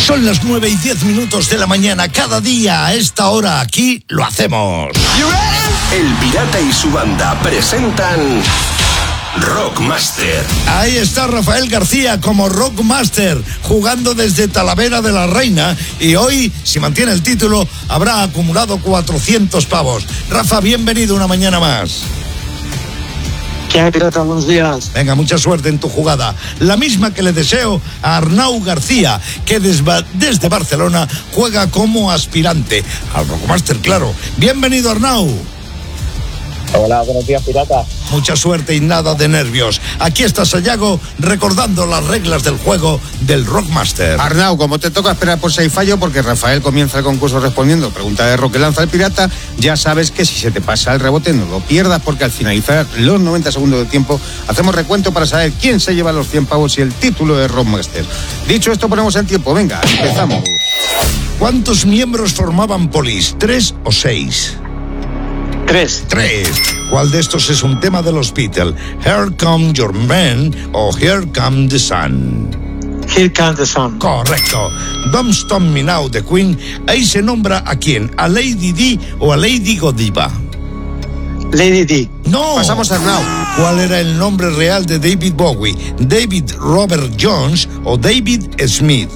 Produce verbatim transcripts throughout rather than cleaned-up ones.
Son las nueve y diez minutos de la mañana. Cada día a esta hora aquí lo hacemos. El Pirata y su banda presentan Rockmaster. Ahí está Rafael García como Rockmaster, jugando desde Talavera de la Reina. Y hoy, si mantiene el título, habrá acumulado cuatrocientos pavos. Rafa, bienvenido una mañana más. ¿Qué hay, Pirata? Buenos días. Venga, mucha suerte en tu jugada. La misma que le deseo a Arnau García, que desde, desde Barcelona juega como aspirante al Rockmaster, claro. Bienvenido, Arnau. Hola, buenos días, Pirata. Mucha suerte y nada de nervios. Aquí está Sayago recordando las reglas del juego del Rockmaster. Arnau, como te toca esperar por seis fallo, porque Rafael comienza el concurso respondiendo pregunta de rock que lanza el pirata, ya sabes que si se te pasa el rebote no lo pierdas, porque al finalizar los noventa segundos de tiempo hacemos recuento para saber quién se lleva los cien pavos y el título de Rockmaster. Dicho esto, ponemos el tiempo. Venga, empezamos. ¿Cuántos miembros formaban Police? ¿Tres o seis? Tres. Tres. ¿Cuál de estos es un tema de los Beatles? Here Come Your Man o Here Come the Sun. Here Comes the Sun. Correcto. Don't Stop Me Now de Queen. Ahí se nombra a quién, a Lady Di o a Lady Godiva. Lady Di. No. Pasamos a Arnau. ¿Cuál era el nombre real de David Bowie? David Robert Jones o David Smith.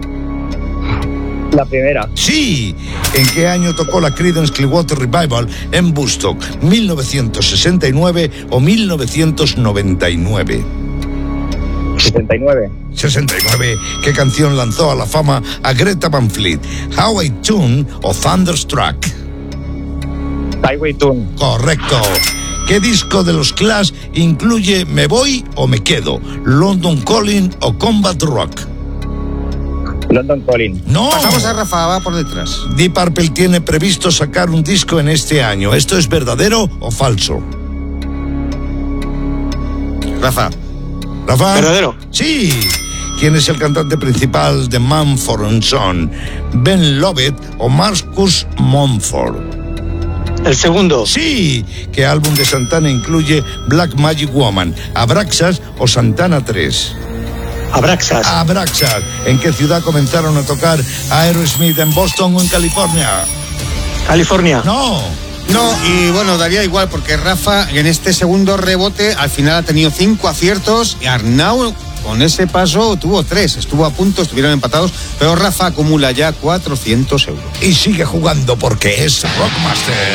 La primera. Sí. ¿En qué año tocó la Creedence Clearwater Revival en Woodstock? ¿mil novecientos sesenta y nueve o mil novecientos noventa y nueve? sesenta y nueve. sesenta y nueve. ¿Qué canción lanzó a la fama a Greta Van Fleet? ¿Highway Tune o Thunderstruck? Highway Tune. Correcto. ¿Qué disco de los Clash incluye Me Voy o Me Quedo? ¿London Calling o Combat Rock? London Calling. No. Pasamos a Rafa, va por detrás. Deep Purple tiene previsto sacar un disco en este año. ¿Esto es verdadero o falso? Rafa. Rafa. ¿Verdadero? Sí. ¿Quién es el cantante principal de Mumford and Son? ¿Ben Lovett o Marcus Mumford? El segundo. Sí. ¿Qué álbum de Santana incluye Black Magic Woman? ¿Abraxas o Santana tres? Abraxas. Abraxas. ¿En qué ciudad comenzaron a tocar Aerosmith? ¿En Boston o en California? California. No. No, y bueno, daría igual, porque Rafa en este segundo rebote al final ha tenido cinco aciertos y Arnau con ese paso tuvo tres, estuvo a punto, estuvieron empatados, pero Rafa acumula ya cuatrocientos euros. Y sigue jugando porque es Rockmaster.